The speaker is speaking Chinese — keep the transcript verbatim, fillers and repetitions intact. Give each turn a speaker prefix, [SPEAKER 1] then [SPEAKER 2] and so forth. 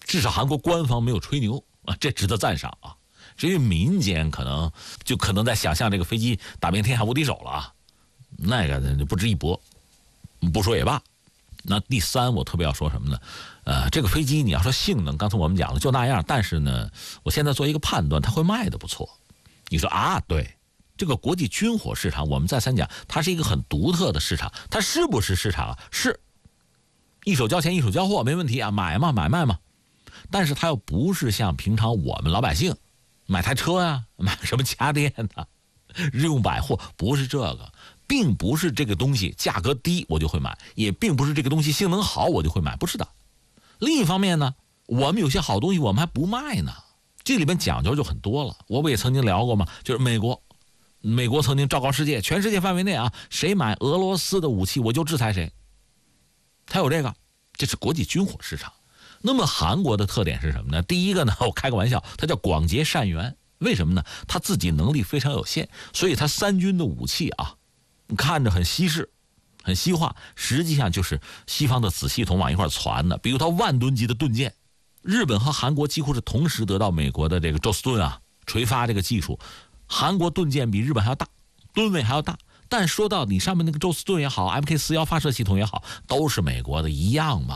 [SPEAKER 1] 至少韩国官方没有吹牛啊，这值得赞赏啊。至于民间可能就可能在想象这个飞机打遍天下无敌手了啊，那个不值一驳，不说也罢。那第三，我特别要说什么呢？呃，这个飞机你要说性能，刚才我们讲了就那样，但是呢，我现在做一个判断，它会卖的不错。你说啊，对，这个国际军火市场，我们再三讲，它是一个很独特的市场，它是不是市场啊？是，一手交钱一手交货没问题啊，买嘛买卖嘛。但是它又不是像平常我们老百姓买台车呀、啊，买什么家电呐、啊，日用百货，不是这个。并不是这个东西价格低我就会买，也并不是这个东西性能好我就会买，不是的。另一方面呢，我们有些好东西我们还不卖呢，这里面讲究就很多了。我不也曾经聊过吗？就是美国，美国曾经昭告世界，全世界范围内啊，谁买俄罗斯的武器我就制裁谁。它有这个，这是国际军火市场。那么韩国的特点是什么呢？第一个呢，我开个玩笑，它叫广结善缘。为什么呢？它自己能力非常有限，所以它三军的武器啊，看着很西式很西化，实际上就是西方的子系统往一块传的。比如它万吨级的盾舰，日本和韩国几乎是同时得到美国的这个宙斯盾啊垂发这个技术。韩国盾舰比日本还要大，吨位还要大，但说到底上面那个宙斯盾也好， M K 四十一 发射系统也好，都是美国的一样嘛。